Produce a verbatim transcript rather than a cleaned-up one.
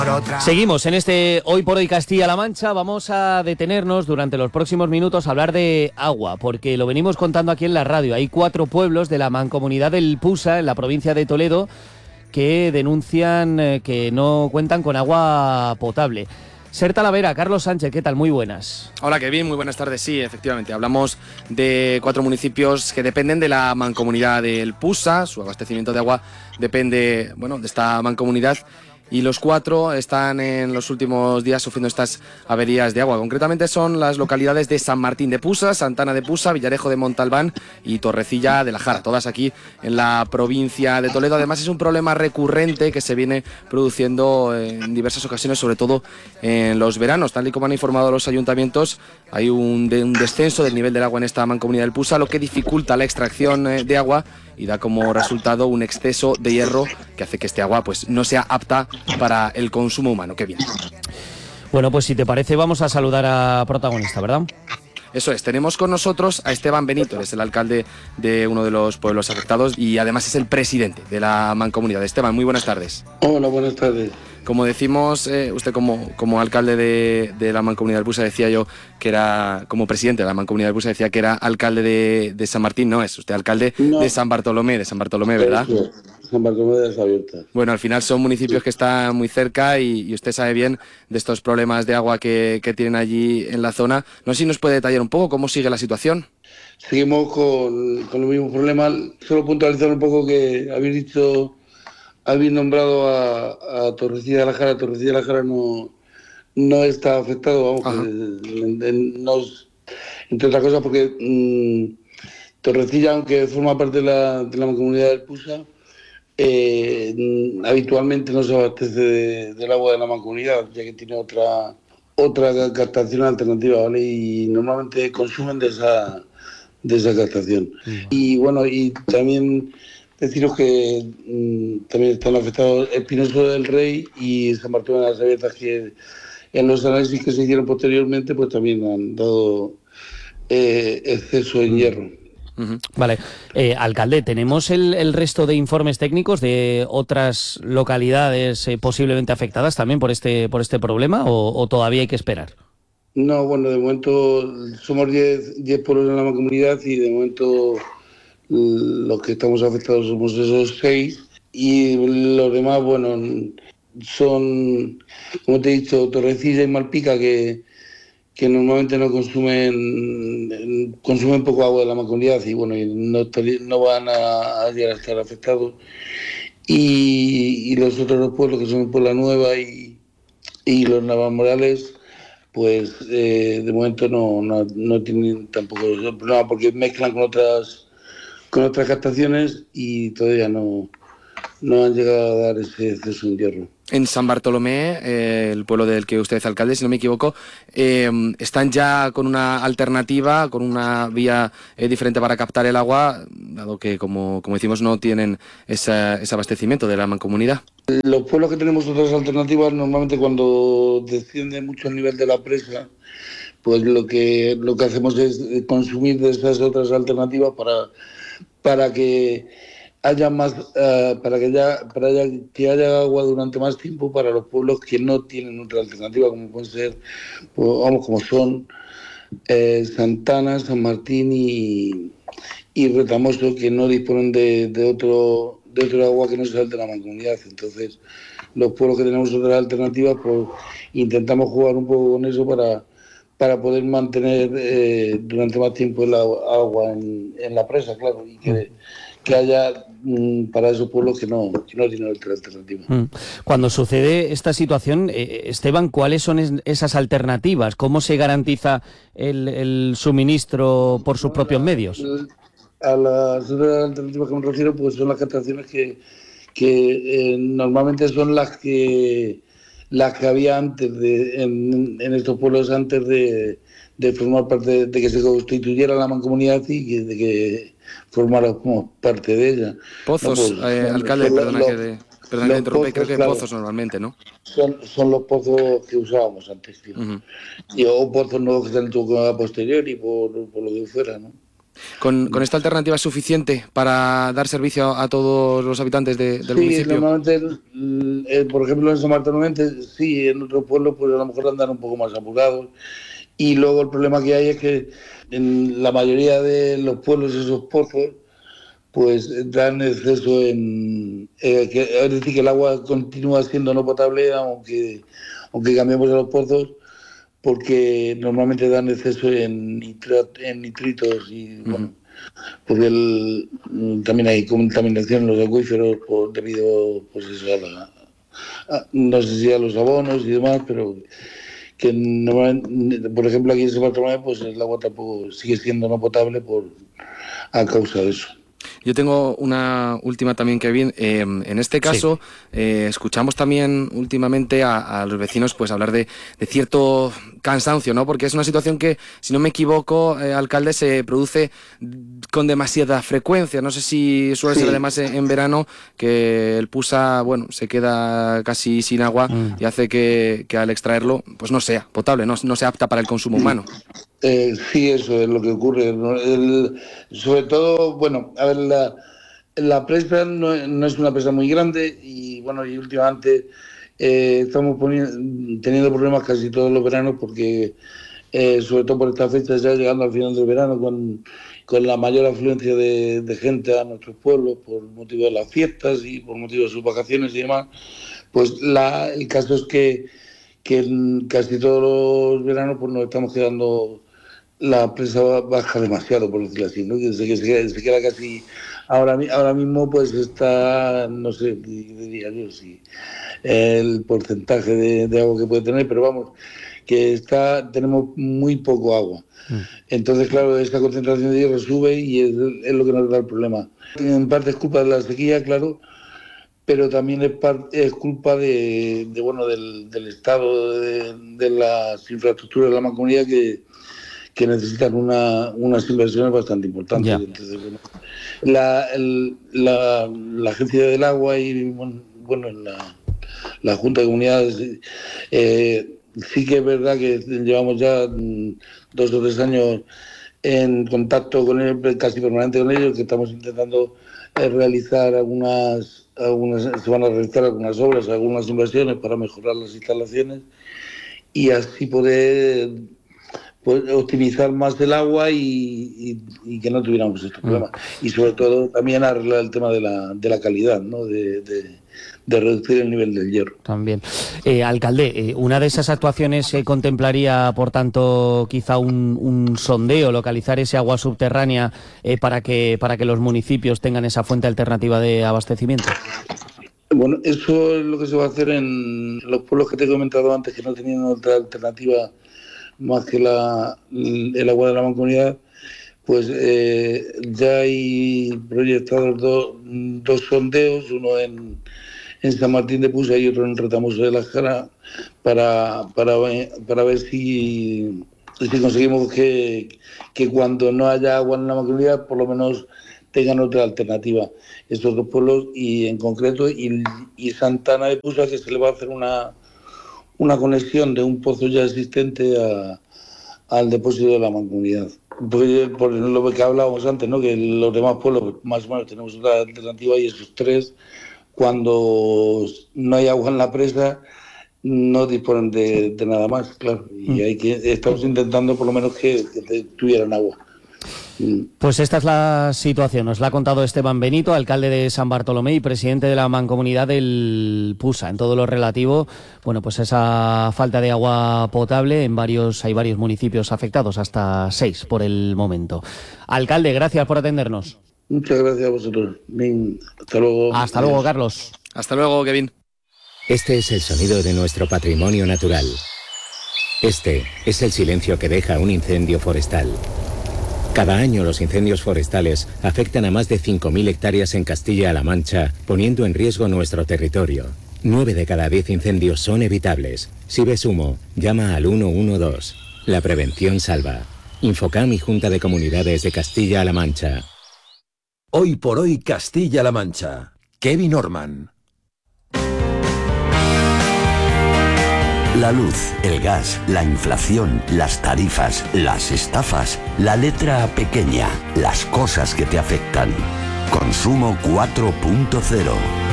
Seguimos en este Hoy por Hoy Castilla-La Mancha. Vamos a detenernos durante los próximos minutos a hablar de agua, porque lo venimos contando aquí en la radio. Hay cuatro pueblos de la mancomunidad del Pusa, en la provincia de Toledo, que denuncian eh, que no cuentan con agua potable. Ser Talavera, Carlos Sánchez, ¿qué tal? Muy buenas. Hola, Kevin, muy buenas tardes. Sí, efectivamente, hablamos de cuatro municipios que dependen de la mancomunidad del Pusa. Su abastecimiento de agua depende, bueno, de esta mancomunidad. Y los cuatro están en los últimos días sufriendo estas averías de agua. Concretamente son las localidades de San Martín de Pusa, Santana de Pusa, Villarejo de Montalbán y Torrecilla de la Jara, todas aquí en la provincia de Toledo. Además es un problema recurrente que se viene produciendo en diversas ocasiones, sobre todo en los veranos. Tal y como han informado los ayuntamientos, hay un, de, un descenso del nivel del agua en esta mancomunidad del Pusa, lo que dificulta la extracción de agua y da como resultado un exceso de hierro que hace que este agua pues no sea apta para el consumo humano. Qué bien. Bueno, pues si te parece vamos a saludar a protagonista, ¿verdad? Eso es, tenemos con nosotros a Esteban Benito, es el alcalde de uno de los pueblos afectados y además es el presidente de la mancomunidad. Esteban, muy buenas tardes. Hola, buenas tardes. Como decimos, eh, usted como, como alcalde de, de la mancomunidad del Pusa, decía yo que era, como presidente de la mancomunidad del Pusa, decía que era alcalde de, de San Martín. No es usted alcalde no. de San Bartolomé, de San Bartolomé, ¿verdad? Eso, San Bartolomé de las Abiertas. Bueno, al final son municipios que están muy cerca y, y usted sabe bien de estos problemas de agua que, que tienen allí en la zona. No sé si nos puede detallar un poco cómo sigue la situación. Seguimos con, con los mismos problemas. Solo puntualizar un poco que habéis dicho... Habéis nombrado a, a Torrecilla de la Jara. Torrecilla de la Jara no, no está afectado, vamos, que, en, en, nos, entre otras cosas porque mmm, Torrecilla, aunque forma parte de la, de la comunidad del Pusa, eh, habitualmente no se abastece de, del agua de la mancomunidad, ya que tiene otra otra captación alternativa, ¿vale? Y normalmente consumen de esa, de esa captación. Sí. Y bueno, y también... Deciros que mmm, también están afectados Espinoso del Rey y San Bartolomé de las Abiertas, que en los análisis que se hicieron posteriormente pues también han dado eh, exceso en hierro. Uh-huh. Vale, eh, alcalde, ¿tenemos el, el resto de informes técnicos de otras localidades eh, posiblemente afectadas también por este por este problema o, o todavía hay que esperar? No, bueno, de momento somos diez pueblos en la mancomunidad y de momento... Los que estamos afectados somos esos seis y los demás, bueno, son, como te he dicho, Torrecilla y Malpica, que, que normalmente no consumen consumen poco agua de la mancomunidad y bueno, no, no van a, a llegar a estar afectados. Y, y los otros dos pueblos, que son Puebla Nueva y, y los Navalmorales, pues eh, de momento no, no, no tienen tampoco problema porque mezclan con otras... con otras captaciones y todavía no, no han llegado a dar ese exceso en hierro. En San Bartolomé, eh, el pueblo del que usted es alcalde, si no me equivoco, eh, están ya con una alternativa, con una vía eh, diferente para captar el agua, dado que, como, como decimos, no tienen esa, ese abastecimiento de la mancomunidad. Los pueblos que tenemos otras alternativas, normalmente cuando desciende mucho el nivel de la presa, pues lo que, lo que hacemos es consumir de esas otras alternativas para... para que haya más uh, para que haya para haya, que haya agua durante más tiempo para los pueblos que no tienen otra alternativa, como pueden ser, pues, vamos, como son eh, Santana, San Martín y, y Retamoso, que no disponen de, de otro de otro agua que no sea el de la mancomunidad. Entonces los pueblos que tenemos otras alternativas, pues intentamos jugar un poco con eso para para poder mantener eh, durante más tiempo el agua en, en la presa, claro, y que, que haya mm, para esos pueblos que no, que no tienen otra alternativa. Cuando sucede esta situación, eh, Esteban, ¿cuáles son es, esas alternativas? ¿Cómo se garantiza el, el suministro por sus bueno, propios la, medios? A las otras alternativas que me refiero, pues son las captaciones que, que eh, normalmente son las que las que había antes de en, en estos pueblos antes de, de formar parte de, de que se constituyera la mancomunidad y que, de que formáramos parte de ella. Pozos, no, pues, eh, son, alcalde, son perdona los, que de, perdona que interrumpe, creo que claro, pozos normalmente, ¿no? Son, son los pozos que usábamos antes, tío. Uh-huh. Y, o pozos nuevos que se han hecho a posteriori por, por lo que fuera, ¿no? ¿Con, con esta alternativa es suficiente para dar servicio a todos los habitantes de, del sí, municipio? Sí, normalmente, eh, por ejemplo, en San Bartolomé, sí, en otros pueblos pues a lo mejor andan un poco más apurados. Y luego el problema que hay es que en la mayoría de los pueblos esos pozos pues dan exceso en... Eh, que, es decir, que el agua continúa siendo no potable aunque, aunque cambiemos a los pozos, porque normalmente dan exceso en, nitrat, en nitritos y uh-huh. bueno, porque el, también hay contaminación en los acuíferos por, debido pues eso, a la, a, no sé si a los abonos y demás, pero que normalmente, por ejemplo aquí en San Bartolomé pues el agua tampoco sigue siendo no potable por a causa de eso. Yo tengo una última también, Kevin. Eh, en este caso, sí. eh, escuchamos también últimamente a, a los vecinos pues hablar de, de cierto cansancio, ¿no? Porque es una situación que, si no me equivoco, eh, alcalde, se produce con demasiada frecuencia. No sé si suele sí. ser además en, en verano que el Pusa, bueno, se queda casi sin agua mm. y hace que, que al extraerlo, pues no sea potable, no, no sea apta para el consumo humano. Eh, sí, eso es lo que ocurre, ¿no? El, sobre todo, bueno, a ver, la, la presa no, no es una presa muy grande y, bueno, y últimamente eh, estamos poniendo, teniendo problemas casi todos los veranos porque, eh, sobre todo por esta fecha, ya llegando al final del verano, con, con la mayor afluencia de, de gente a nuestros pueblos por motivo de las fiestas y por motivo de sus vacaciones y demás, pues la, el caso es que, que en casi todos los veranos pues nos estamos quedando... la presa baja demasiado, por decirlo así, ¿no? Que se, que se, se queda casi... Ahora, ahora mismo pues está, no sé, diría yo, si el porcentaje de, de agua que puede tener, pero vamos, que está tenemos muy poco agua. Mm. Entonces, claro, esta concentración de hierro sube y es, es lo que nos da el problema. En parte es culpa de la sequía, claro, pero también es, parte, es culpa de, de bueno del, del estado de, de las infraestructuras de la Mancomunidad que que necesitan una, unas inversiones bastante importantes. Yeah. Entonces, bueno, la, el, la, la Agencia del Agua y bueno, la, la Junta de Comunidades, eh, sí que es verdad que llevamos ya dos o tres años en contacto con ellos, casi permanente con ellos, que estamos intentando eh, realizar algunas, algunas, se van a realizar algunas obras, algunas inversiones para mejorar las instalaciones y así poder... pues optimizar más el agua y, y, y que no tuviéramos estos problemas. Mm. Y sobre todo también arreglar el tema de la, de la calidad, ¿no? De, de, de reducir el nivel del hierro. También. Eh, alcalde, eh, una de esas actuaciones eh, contemplaría, por tanto, quizá un, un sondeo, localizar ese agua subterránea eh, para que para que los municipios tengan esa fuente alternativa de abastecimiento. Bueno, eso es lo que se va a hacer en los pueblos que te he comentado antes, que no tenían otra alternativa más que la, el agua de la Mancomunidad, pues eh, ya hay proyectados do, dos sondeos, uno en, en San Martín de Pusa y otro en Retamoso de la Jara, para, para, para ver si, si conseguimos que, que cuando no haya agua en la Mancomunidad, por lo menos tengan otra alternativa estos dos pueblos, y en concreto y, y Santana de Pusa, que se le va a hacer una una conexión de un pozo ya existente a, al depósito de la Mancomunidad. Pues, por lo que hablábamos antes, ¿no? Que los demás pueblos más o menos tenemos una alternativa y esos tres, cuando no hay agua en la presa, no disponen de, de nada más, claro. Y hay que estamos intentando por lo menos que, que tuvieran agua. Pues esta es la situación, nos la ha contado Esteban Benito, alcalde de San Bartolomé y presidente de la Mancomunidad del Pusa, en todo lo relativo, bueno, pues esa falta de agua potable en varios, hay varios municipios afectados, hasta seis por el momento. Alcalde, gracias por atendernos. Muchas gracias a vosotros. Bien, hasta luego. Hasta Adiós. luego, Carlos. Hasta luego, Kevin. Este es el sonido de nuestro patrimonio natural. Este es el silencio que deja un incendio forestal. Cada año los incendios forestales afectan a más de cinco mil hectáreas en Castilla-La Mancha, poniendo en riesgo nuestro territorio. nueve de cada diez incendios son evitables. Si ves humo, llama al uno uno dos. La prevención salva. Infocam y Junta de Comunidades de Castilla-La Mancha. Hoy por hoy Castilla-La Mancha. Kevin Orman. La luz, el gas, la inflación, las tarifas, las estafas, la letra pequeña, las cosas que te afectan. Consumo cuatro punto cero.